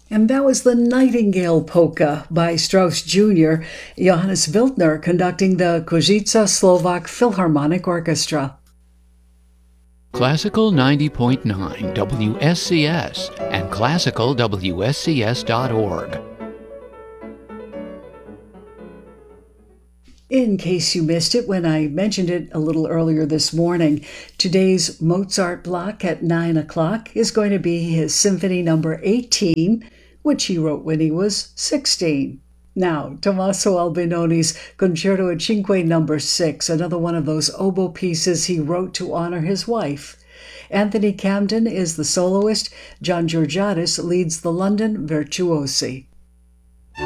And that was the Nightingale Polka by Strauss Jr., Johannes Wildner conducting the Kozice Slovak Philharmonic Orchestra. Classical 90.9 WSCS and classicalwscs.org. In case you missed it when I mentioned it a little earlier this morning, today's Mozart block at 9 o'clock is going to be his Symphony Number 18, which he wrote when he was 16. Now, Tommaso Albinoni's Concerto e Cinque Number 6, another one of those oboe pieces he wrote to honor his wife. Anthony Camden is the soloist. John Georgiadis leads the London Virtuosi.